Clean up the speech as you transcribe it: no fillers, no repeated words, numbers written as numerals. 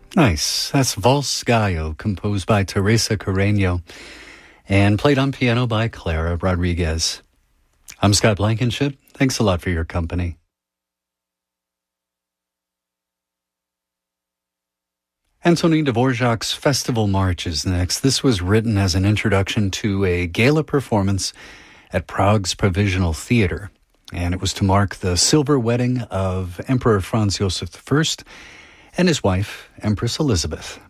Nice. That's Vals Gallo, composed by Teresa Carreño and played on piano by Clara Rodriguez. I'm Scott Blankenship. Thanks a lot for your company. Antonin Dvorak's Festival March is next. This was written as an introduction to a gala performance at Prague's Provisional Theater, and it was to mark the silver wedding of Emperor Franz Joseph I and his wife, Empress Elizabeth.